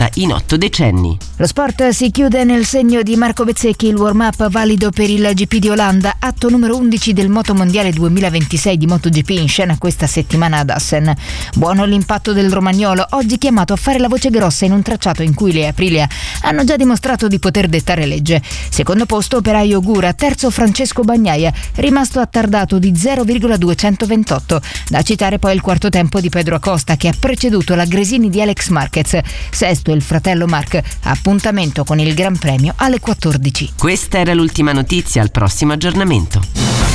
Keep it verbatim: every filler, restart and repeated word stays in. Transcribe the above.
volta in otto decenni. Lo sport si chiude nel segno di Marco Bezzecchi, il warm-up valido per il G P di Olanda, atto numero undici del Motomondiale duemilaventisei di MotoGP in scena questa settimana ad Assen. Buono l'impatto del romagnolo, oggi chiamato a fare la voce grossa in un tracciato in cui le Aprilia hanno già dimostrato di poter dettare legge. Secondo posto operaio Gura, terzo Francesco Bagnaia, rimasto attardato di zero virgola duecentoventotto. Da citare poi il quarto tempo di Pedro Acosta, che ha preceduto la Gresini di Alex Marquez. Sesto il fratello Marc, appuntamento con il Gran Premio alle quattordici. Questa era l'ultima notizia, al prossimo aggiornamento.